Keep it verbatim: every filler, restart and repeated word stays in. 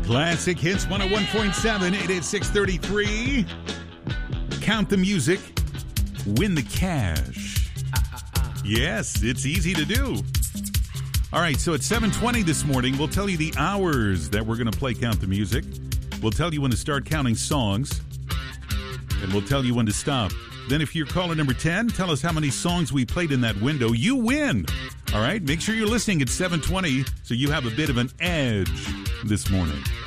Classic Hits one oh one point seven. It is six thirty-three. Count the music. Win the cash. Yes, it's easy to do. All right, so at seven twenty this morning, we'll tell you the hours that we're going to play Count the Music. We'll tell you when to start counting songs. And we'll tell you when to stop. Then if you're caller number ten, tell us how many songs we played in that window. You win. All right, make sure you're listening at seven twenty so you have a bit of an edge this morning.